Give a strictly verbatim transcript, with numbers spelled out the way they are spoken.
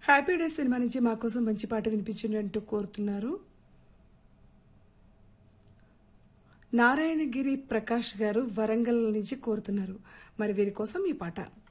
Happy days cinema నుంచి మా కోసం మంచి పాట వినిపించండి అంటూ కోరుతున్నారు నారాయణగిరి ప్రకాష్ గారు వరంగల్ నుంచి కోరుతున్నారు. మరి వీరి కోసం ఈ పాట.